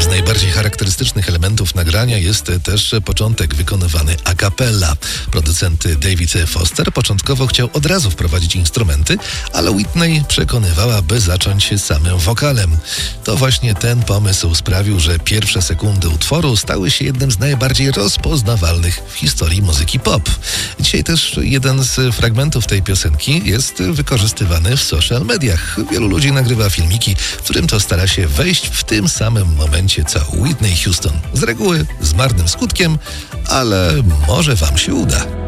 najbardziej charakterystycznych elementów nagrania jest też początek wykonywany a cappella. Producent David Foster początkowo chciał od razu wprowadzić instrumenty, ale Whitney przekonywała, by zacząć samym wokalem. To właśnie ten pomysł sprawił, że pierwsze sekundy utworu stały się jednym z najbardziej rozpoznawalnych w historii muzyki pop. Dzisiaj też jeden z fragmentów tej piosenki jest wykorzystywany w social mediach. Wielu ludzi nagrywa filmiki, w którym to stara się wejść w tym samym momencie co Whitney Houston. Z reguły z marnym skutkiem, ale może wam się uda.